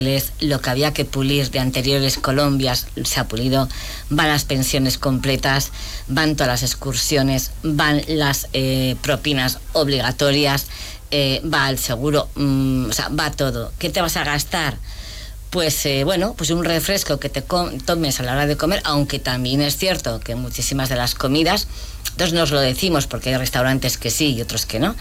lo que había que pulir de anteriores Colombias se ha pulido, van las pensiones completas, van todas las excursiones, van las propinas obligatorias, va el seguro, o sea, va todo. ¿Qué te vas a gastar? Pues bueno, pues un refresco que te tomes a la hora de comer, aunque también es cierto que muchísimas de las comidas, entonces nos lo decimos porque hay restaurantes que sí y otros que no,